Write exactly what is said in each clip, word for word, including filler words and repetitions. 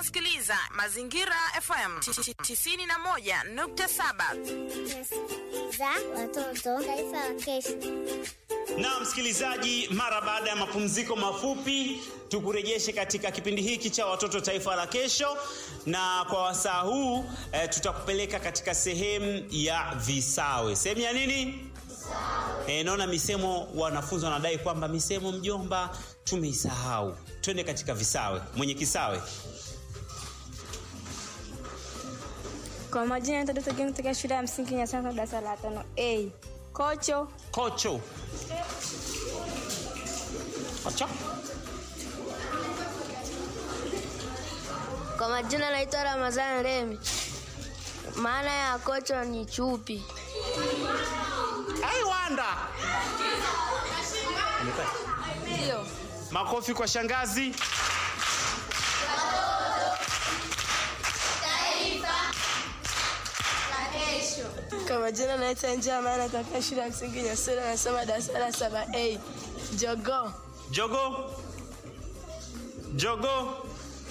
unasikiliza Mazingira F M tisini na moja nukta saba. Za watoto taifa la kesho. Na msikilizaji, mara baada ya mapumziko mafupi tukurejeshe katika kipindi hiki cha watoto taifa la kesho, na kwa wasaa huu e, tutakupeleka katika sehemu ya visawe. Sehemu ya nini? Visawe. E, naona misemo wanafunzi wanadai kwamba misemo mjomba tumeisahau. Twende katika visawe. Mwenye kisawe. Kwa majina ndio Dr. Geng kutoka shule ya msingi Nyasana darasa la tano A. Kocho. Kocho. Kocho. Kwa majina naitwa Ramadhani Remi. Maana ya kocho ni chupi. Ai wanda. Ndio. Makofi kwa shangazi. Kwa majina naitwa Njia Maana kutoka shule ya msingi Nyasana nasoma darasa la saba A. Jogo. Jogo. Jogo.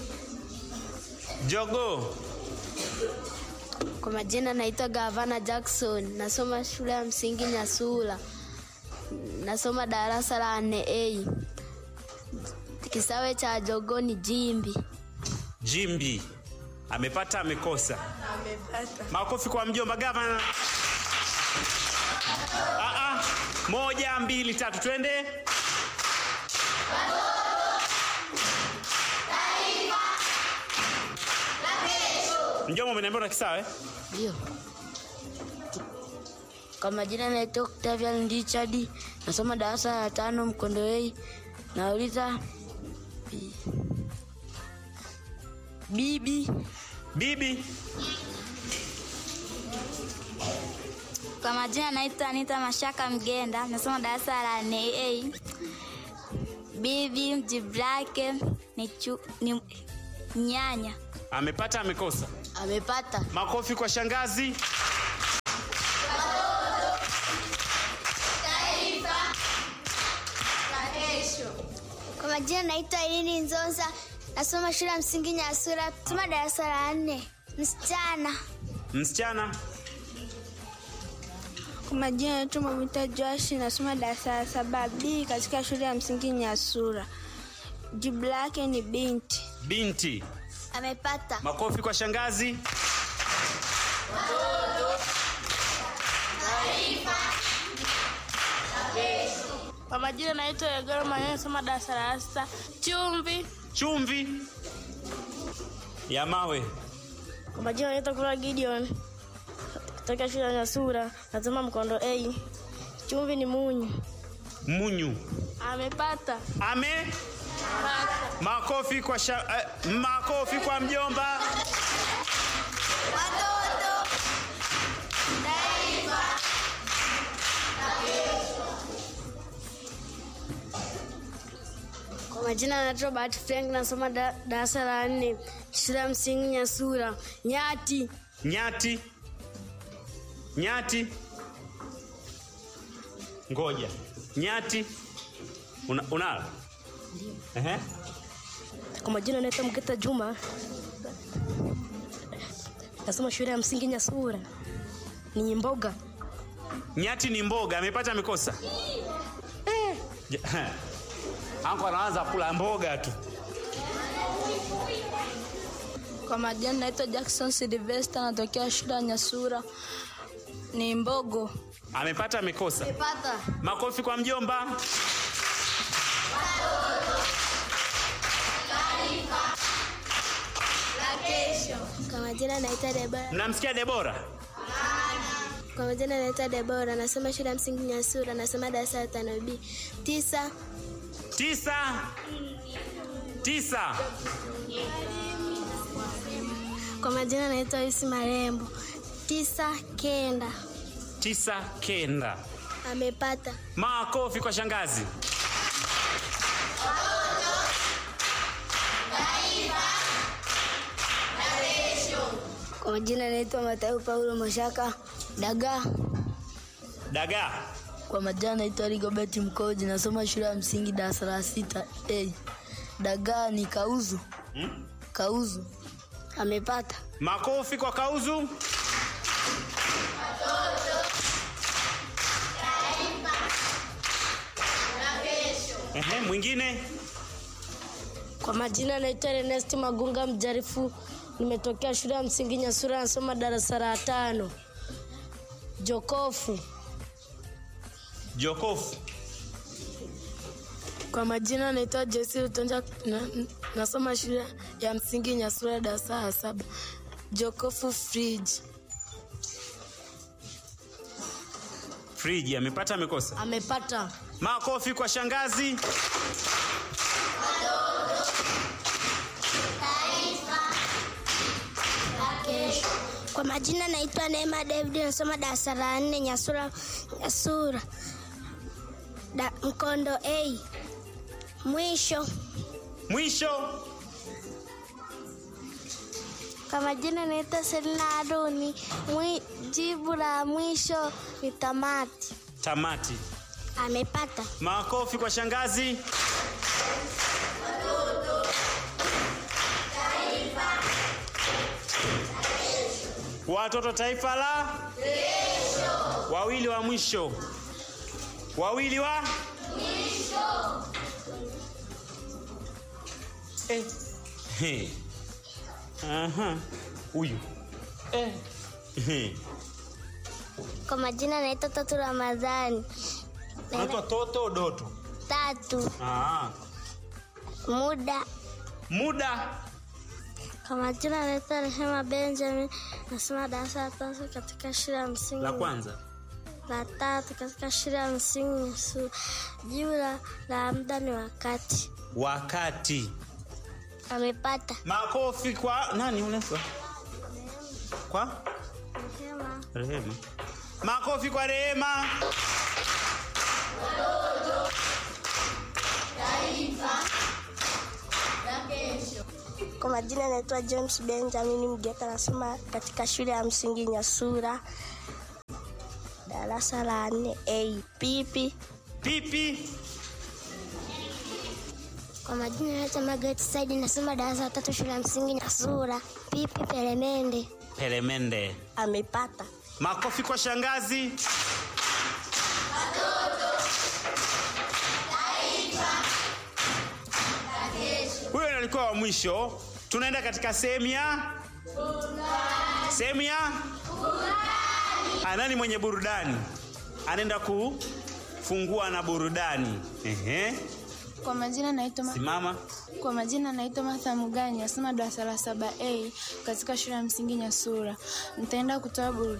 Jogo. Kwa majina naitwa Gavana Jackson, nasoma shule ya msingi Nyasula. Nasoma darasa la nne A. Kisawe cha jogo ni jimbi. Jimbi. Amepata amekosa? Amepata. Makofi kwa mjomba Gavana. Ah ah. Moja, mbili, tatu, twende. Mjomba umeniambia una kisawe? Ndio. Kwa majina naitwa Octavian Richard, nasoma darasa la tano Mkondo A. Nauliza bibi. Bibi. Kwa majina naitwa Anita Mashaka Mgenda, nasoma darasa la nne A. Bibi mjibrake ni chu, ni nyanya. Amepata amekosa? Amepata. Makofi kwa shangazi. Kwa majina naitwa Elini Nzonza, nasoma shule ya msingi Nyasura, nasoma darasa la nne. Msichana. Msichana. Kwa majina naitwa Mwita Josh, nasoma darasa la saba B katika shule ya msingi Nyasura. Jibu lake ni binti. Binti. Amepata. Makofi kwa shangazi. Kwa majina naitwa Egoro Maneno, nasoma darasa la sita. Chumvi. Chumvi. Ya mawe. Kwa majina naitwa Kula Gideon, kutoka shule ya Nyasura, nasoma Mkondo A. Chumvi ni munyu. Munyu. Amepata. Ame. Pata. Makofi kwa sha, eh, makofi kwa mjomba. Watoto taifa. Kwa majina naitwa Bahati Frank, nasoma darasa la nne shule ya msingi Nyasura. Nyati. Nyati. Nyati. Ngoja. Nyati. Una unala? Ndio. Ehe. Kwa majina naitwa Mgeta Juma, nasoma shule ya msingi Nyasura. Ni mboga. Nyati ni mboga. Amepata amekosa? Eh. Anko anaanza kula mboga tu. Kwa majina naitwa Jackson Sylvester, natokea shule ya Nyasura. Ni mbogo. Amepata amekosa? Amepata. Makofi kwa mjomba. Kwa majina naitwa Debora. Mnamsikia Debora? Kwa majina naitwa Debora, nasoma shule ya msingi Nyasura, nasoma darasa la tano B. Tisa. Tisa. Tisa. Kwa majina naitwa Isi Marembo. Tisa kenda. Tisa kenda. Amepata. Makofi kwa shangazi. Kwa majina naitwa Mathayo Paulo Mashaka. Dagaa. Dagaa. Kwa majina naitwa Rigobert Mkoji, nasoma shule ya msingi darasa la sita A. Dagaa ni kauzu. Hmm? Kauzu. Amepata. Makofi kwa Kauzu. Ehe, mwingine? Kwa majina naitwa Ernest Magunga Mjarifu. Nimetokea shule ya msingi Nyasura, nasoma darasa la tano. Jokofu. Jokofu. Kwa majina naitwa Jesse Utonja, na, nasoma shule ya msingi Nyasura darasa la saba. Jokofu, fridge. Fridge. Amepata amekosa? Amepata. Makofi kwa shangazi. Kwa majina naitwa Neema David, nasoma darasa la nne Nyasura Nyasura. Da, mkondo A. Mwisho. Mwisho. Kwa majina naitwa Selina Aroni, mwi, jibu la mwisho ni tamati. Tamati. Amepata. Makofi kwa shangazi. Watoto taifa la kesho. Wawili wa mwisho. Wawili wa mwisho. Eh. He. Aha. Huyu. Eh. He. Kwa majina naitwa Tatu Ramadhani. Naitwa Toto Doto. Tatu. Ah. Muda. Muda. Kwa majina naitwa Rehema Benjamin, nasoma darasa la tatu katika shule ya msingi. La kwanza. La tatu katika shule ya msingi Nyasura. Jibu la, la muda ni wakati. Wakati. Amepata. Makofi kwa nani unaitwa? Kwa? Rehema. Rehema. Makofi kwa Rehema. Kwa majina naitwa James Benjamin Mgeta, nasoma katika shule ya msingi Nyasura darasa la nne A. Pipi. Pipi. Kwa majina naitwa Margaret Saidi, nasoma darasa la tatu shule ya msingi Nyasura. Pipi Peremende. Peremende. Amepata. Makofi kwa shangazi. Huyo alikuwa wa mwisho. Tunaenda katika sehemu ya sehemu ya burudani. Nani mwenye burudani? Anaenda kufungua na burudani. Ehe. Kwa majina naitwa Ma- Simama. Kwa majina naitwa Martha Muganya, nasoma darasa la saba A katika shule ya msingi Nyasura. Nitaenda kutoa burudani.